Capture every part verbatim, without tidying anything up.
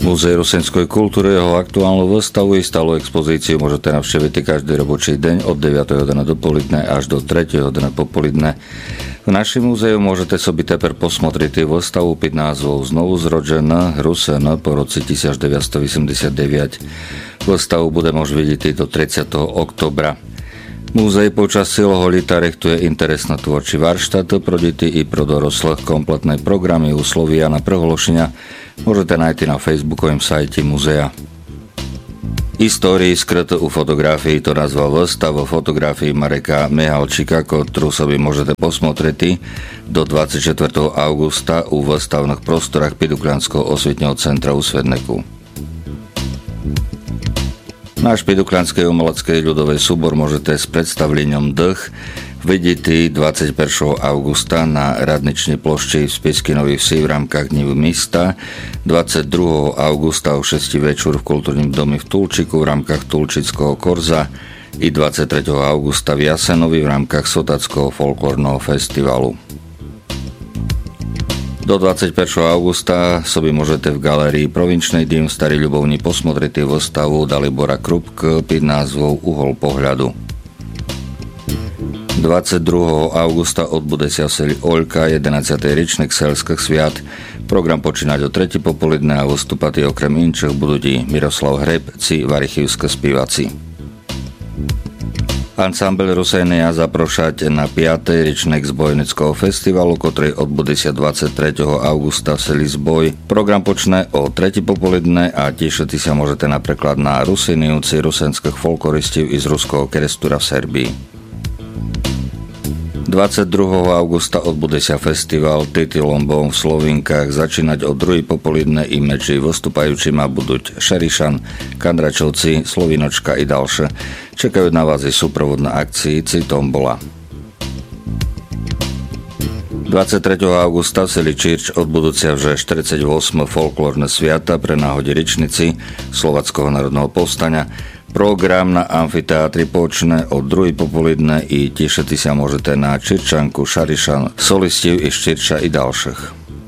Múzeum rusenskej kultúry jeho aktuálnu výstavu i stálu expozíciu môžete navštíviť každý robočí deň od deviatej hodiny dopoledne až do tretej hodiny popoludne. V našom múzeu môžete sobi teper posmotriť výstavu pod názvom Znovu zrodžená Rusen po roce devätnásťstoosemdesiatdeväť. Výstavu bude môcť vidieť do tridsiateho októbra. Múzej počas celého leta rechtuje interesná tvorčí varštát pro deti i pro doroslých. Kompletné programy uslovia na prehlošenia môžete nájsť na facebookovém sajte múzea. Histórii skryté u fotografií to nazval výstava fotografii Mareka Mihalčíka, ktorú sa vy môžete posmotriť do dvadsiateho štvrtého augusta u výstavných prostorách Pidukľanského osvietného centra u Svedneku. Náš Pidukľanský umelecký ľudový súbor môžete s predstavlením Dých vidieť dvadsiateho prvého augusta na Radničnej plošči v Spišskej Novej Vsi v rámkach Dní mesta, dvadsiateho druhého augusta o šesť večer v Kultúrnym dome v Tulčiku v rámkach Tulčického korza i dvadsiateho tretieho augusta v Jasenovi v rámkach Sotackého folklórneho festivalu. Do dvadsiateho prvého augusta sobi môžete v galérii Provinčnej dým v Starej Ľubovni posmotriť výstavu Dalibora Krupk pod názvou Uhol pohľadu. dvadsiateho druhého augusta odbude sa v seli Oľka jedenásty ročník selských sviat. Program počínať o tretej popoludne a vystúpať okrem inčích budú Miroslav Hreb či Varichivské spievaci. Ansámbel Rusenia zaprošať na piaty ročník Zbojnického festivalu, ktorý odbude sa dvadsiateho tretieho augusta v seli Zboj. Program počne o tretej popoludne a tešiť sa môžete napríklad na Rusiniuci rusenských folkloristov z Ruského Kerestura v Serbii. dvadsiateho druhého augusta odbude sa festival Tity Lombom v Slovinkách začínať o druhej popoludne i medzi vystupajúcimi budúť Šerišan, Kandračovci, Slovinočka i ďalšie. Čekajú na vás i súprovodné akcii Citombola. dvadsiateho tretieho augusta v seli Čirč odbudú sa že štyridsaťosem folklórne sviata pre náhode ričnici Slováckého národného povstania. Program na amfiteátri počne od druhej popoludne i tešiť sa môžete na Čirčanku, Šarišan, solistov i Ščirča i ďalších.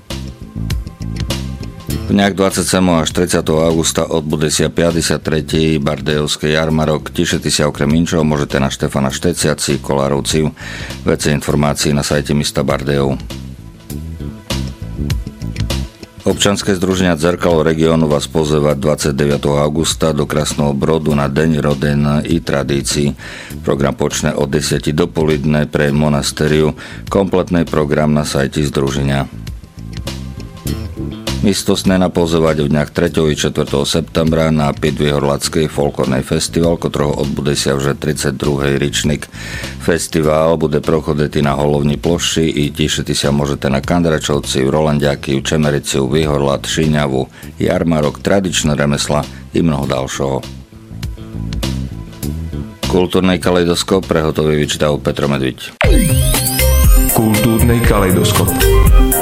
V dňach dvadsiateho siedmeho až tridsiateho augusta odbude sa päťdesiaty tretí Bardejovský jarmarok. Tešiť sa okrem inčoho môžete na Štefana Šteciaci, Kolárovci. Vece informácií na sajte mesta Bardejov. Občanské združenia Zrkalo regiónu vás pozýva dvadsiateho deviateho augusta do Krásneho Brodu na Deň rodín i tradícií. Program počne od desiatej dopoludne pre monastériu. Kompletný program na sajte združenia. Mistosné na pozývať v dňach tretieho i štvrtého septembra na Piedvihorlacký folklórny festival, ktorého odbude sa už tridsiaty druhý ročník. Festival bude prochodiť na Holovni ploši i tešiť sa môžete na Kandračovci, Rolandiaky, Čemerici, Vyhorlat, Šíňavu, jarmarok, tradičné remesla i mnoho ďalšieho. Kultúrny kaleidoskop prehotový vyčítal Petro Medviť. Kultúrny kaleidoskop.